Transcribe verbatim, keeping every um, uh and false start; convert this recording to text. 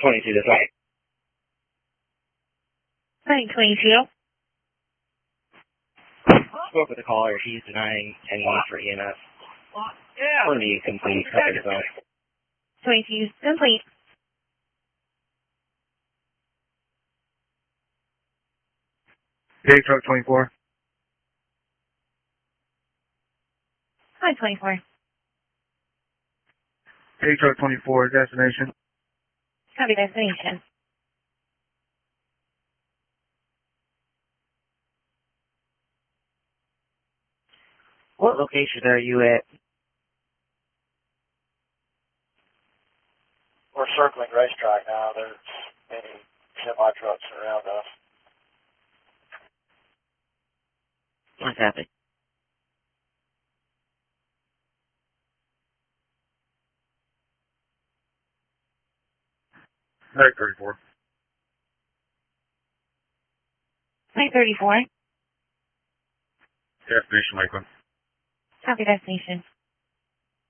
twenty-two this way. nine twenty-two. Spoke with the caller. She's denying any need for E M S. Yeah. For the complete coverage zone. twenty-two complete. J truck twenty-four. nine twenty-four. J truck twenty-four, destination. Copy destination. What location are you at? We're circling racetrack now. There's many semi trucks around us. What's happening? nine thirty-four. nine thirty-four. Destination Lakeland. Copy destination.